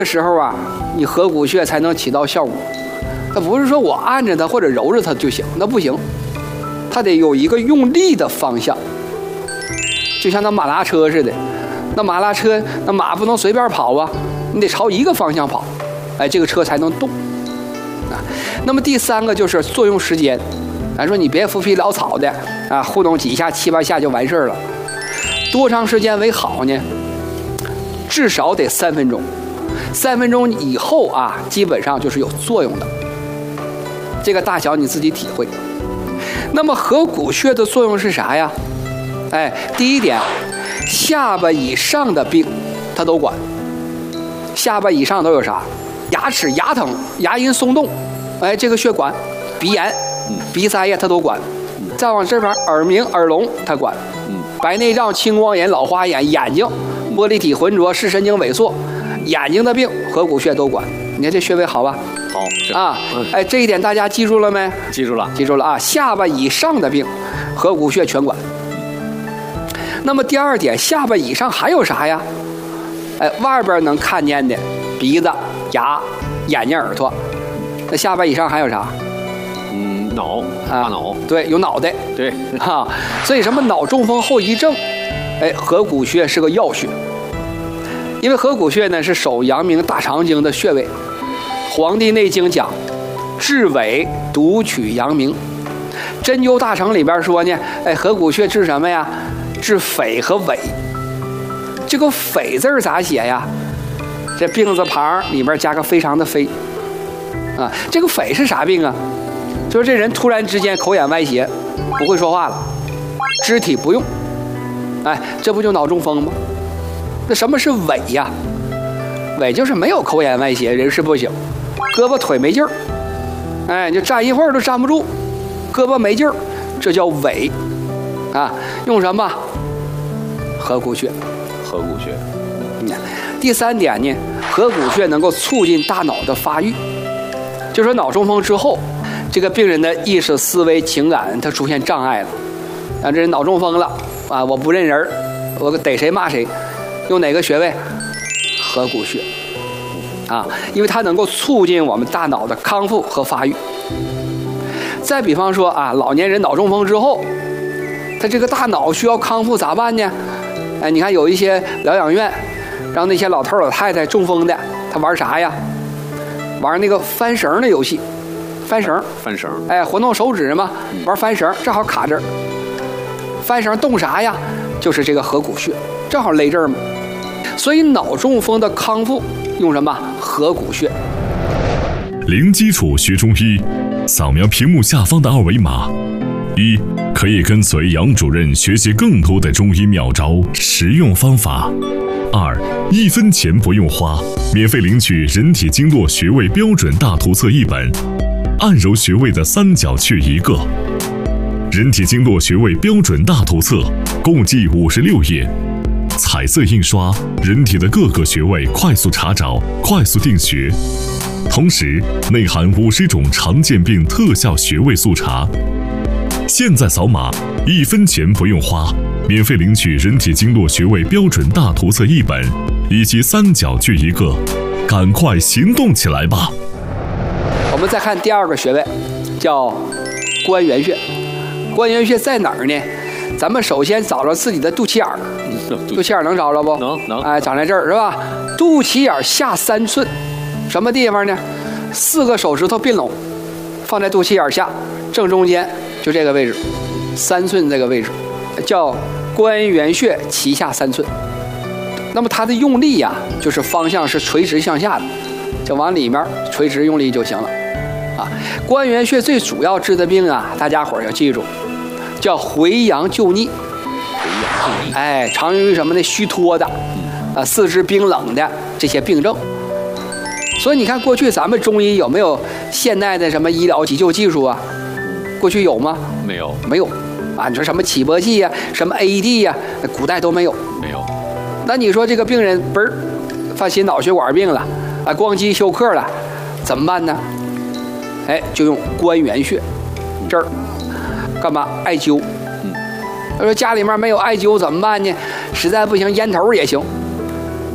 的时候啊，你合谷穴才能起到效果。那不是说我按着它或者揉着它就行，那不行，它得有一个用力的方向，就像那马拉车似的。那马拉车，那马不能随便跑啊，你得朝一个方向跑，哎，这个车才能动啊。那么第三个就是作用时间，咱说你别浮皮潦草的啊，糊弄几下7、8下就完事儿了，多长时间为好呢？至少得3分钟，3分钟以后啊，基本上就是有作用的。这个大小你自己体会。那么合谷穴的作用是啥呀？哎，第一点，下巴以上的病它都管。下巴以上都有啥？牙齿牙疼、牙龈松动，哎，这个穴管。鼻炎、鼻塞呀，它都管。再往这边，耳鸣、耳聋它管。白内障、青光眼、老花眼、眼睛、玻璃体浑浊、视神经萎缩，眼睛的病合谷穴都管。你看这穴位好吧？ 好啊，哎，这一点大家记住了没？ 记住了， 记住了啊！下巴以上的病，合谷穴全管。那么第二点，下巴以上还有啥呀？哎，外边能看见的，鼻子、牙、眼睛、耳朵。那下巴以上还有啥？ 脑，大脑。 对，有脑袋。 对啊，所以什么脑中风后遗症，哎，合谷穴是个要穴。因为合谷穴呢是手阳明大肠经的穴位，《黄帝内经》讲，治痿独取阳明。针灸大成里边说呢，哎，合谷穴治什么呀？治痿和痿。这个痿字咋写呀？这病字旁里边加个非常的非啊。这个痿是啥病啊？就是这人突然之间口眼歪斜，不会说话了，肢体不用，哎，这不就脑中风吗？那什么是痿呀？痿就是没有口眼歪斜，人事不省，胳膊腿没劲儿，哎，你就站一会儿都站不住，胳膊没劲儿，这叫痿啊。用什么？合谷穴。 合谷穴。 第三点呢，合谷穴能够促进大脑的发育。就说脑中风之后，这个病人的意识、思维、情感它出现障碍了，啊，这人脑中风了啊，我不认人，我逮谁骂谁，用哪个穴位？合谷穴啊，因为它能够促进我们大脑的康复和发育。再比方说啊，老年人脑中风之后，他这个大脑需要康复咋办呢？哎，你看有一些疗养院，让那些老头老太太中风的，他玩啥呀？玩那个翻绳的游戏，翻绳，哎，活动手指嘛，玩翻绳，正好卡这儿。翻绳动啥呀？就是这个合谷穴，正好勒这儿嘛。所以脑中风的康复用什么？合谷穴。 零基础学中医，扫描屏幕下方的2维码。1. 可以跟随杨主任学习更多的中医妙招、实用方法。2. 1分钱不用花，免费领取人体经络穴位标准大图册1本，按揉穴位的3角穴1个。人体经络穴位标准大图册共计56页，彩色印刷，人体的各个穴位快速查找、快速定穴，同时内含50种常见病特效穴位速查。现在扫码，1分钱不用花，免费领取人体经络穴位标准大图册1本，以及3角穴1个，赶快行动起来吧！ 我们再看第二个穴位，叫关元穴。关元穴在哪儿呢？咱们首先找着自己的肚脐眼儿，肚脐眼能找着不？ 能。 哎，长在这儿是吧？肚脐眼下3寸，什么地方呢？4个手指头并拢，放在肚脐眼下正中间，就这个位置，3寸这个位置，叫关元穴脐下3寸。那么它的用力呀，就是方向是垂直向下的，就往里面垂直用力就行了。啊，关元穴最主要治的病啊，大家伙儿要记住，叫回阳救逆。哎，常用于什么呢？虚脱的，四肢冰冷的这些病症。所以你看，过去咱们中医有没有现代的什么医疗急救技术啊？过去有吗？ 没有啊！你说什么起搏器呀，什么 AED 呀，古代都没有。那你说这个病人嘣儿犯心脑血管病了，啊，咣叽休克了，怎么办呢？哎，就用关元穴这儿干嘛？艾灸。他说家里面没有艾灸怎么办呢？实在不行，烟头也行。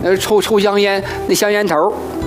抽香烟，那香烟头